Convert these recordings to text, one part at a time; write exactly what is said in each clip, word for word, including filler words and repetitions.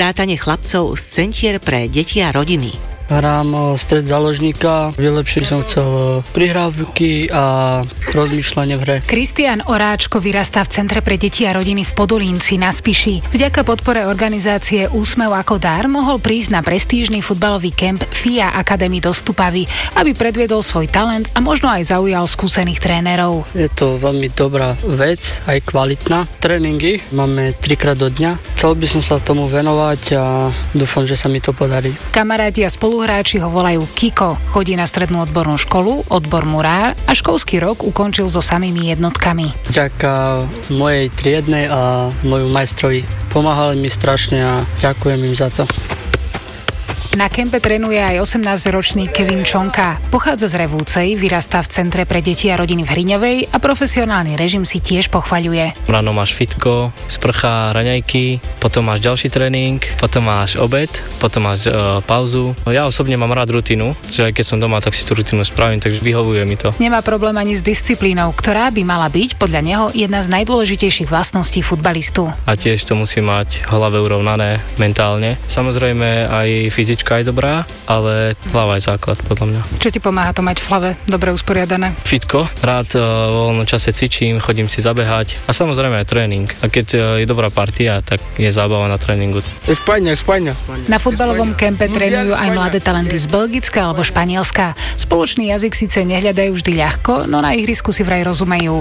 vrátane chlapcov z centier pre deti a rodiny. Hrám stred záložníka, vylepšiť som chcel prihrávky a rozmýšľanie v hre. Kristián Oráčko vyrastá v Centre pre deti a rodiny v Podolínci na Spiši. Vďaka podpore organizácie Úsmev ako dar mohol prísť na prestížny futbalový kemp ef í á Academy do Stupavy, aby predviedol svoj talent a možno aj zaujal skúsených trénerov. Je to veľmi dobrá vec, aj kvalitná. Tréningy máme trikrát do dňa. Chcel by som sa tomu venovať a dúfam, že sa mi to podarí. Kamaráti a spoluhráči ho volajú Kiko. Chodí na strednú odbornú školu, odbor murár a školský rok ukončil so samými jednotkami. Vďaka mojej triednej a moju majstrovi pomáhali mi strašne a ďakujem im za to. Na kempe trénuje aj osemnásťročný Kevin Čonka. Pochádza z Revúcej, vyrastá v Centre pre deti a rodiny v Hriňovej a profesionálny režim si tiež pochvaľuje. Ráno máš fitko, sprcha, raňajky, potom máš ďalší tréning, potom máš obed, potom máš e, pauzu. Ja osobne mám rád rutinu, že aj keď som doma, tak si tú rutinu spravím, takže vyhovuje mi to. Nemá problém ani s disciplínou, ktorá by mala byť podľa neho jedna z najdôležitejších vlastností futbalistu. A tiež to musí mať hlave urovnané mentálne. Samozrejme aj fyzička aj dobrá, ale hlava je základ podľa mňa. Čo ti pomáha to mať v hlave dobre usporiadané? Fitko, rád uh, vo voľnom čase cvičím, chodím si zabehať a samozrejme aj tréning. A keď uh, je dobrá partia, tak je zábava na tréningu. España, España. Na futbalovom kempe trénujú aj mladé talenty z Belgicka alebo Španielska. Spoločný jazyk síce nehľadajú vždy ľahko, no na ihrisku si vraj rozumejú.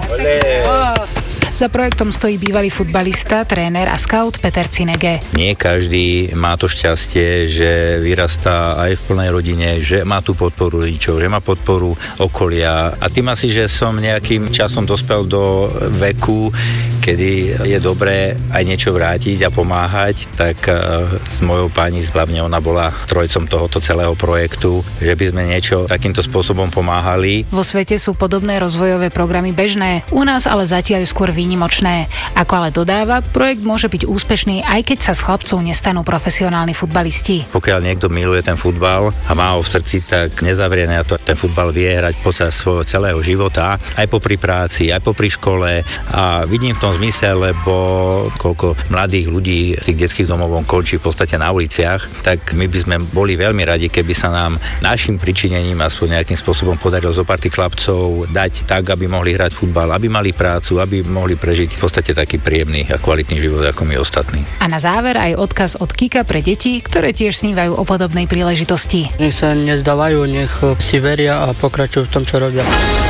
Za projektom stojí bývalý futbalista, tréner a scout Peter Cinege. Nie každý má to šťastie, že vyrastá aj v plnej rodine, že má tú podporu rodičov, že má podporu okolia. A tým asi, že som nejakým časom dospel do veku, kedy je dobré aj niečo vrátiť a pomáhať, tak s mojou pani, hlavne ona bola trojcom tohoto celého projektu, že by sme niečo takýmto spôsobom pomáhali. Vo svete sú podobné rozvojové programy bežné, u nás ale zatiaľ skôr výnimočné. Ako ale dodáva, projekt môže byť úspešný, aj keď sa z chlapcov nestanú profesionálni futbalisti. Pokiaľ niekto miluje ten futbal a má ho v srdci, tak nezavrie na to. Ten futbal vie hrať počas svojho celého života, aj popri práci, aj popri škole a vidím v tom zmysel, lebo koľko mladých ľudí z tých detských domov končí v podstate na uliciach, tak my by sme boli veľmi radi, keby sa nám našim pričinením aspoň nejakým spôsobom podarilo zo pár tých chlapcov dať tak, aby mohli hrať futbal, aby mali prácu, aby mohli prežiť v podstate taký príjemný a kvalitný život ako my ostatní. A na záver aj odkaz od Kika pre deti, ktoré tiež snívajú o podobnej príležitosti. Nech sa nezdávajú, nech si veria a pokračujú v tom, čo robia.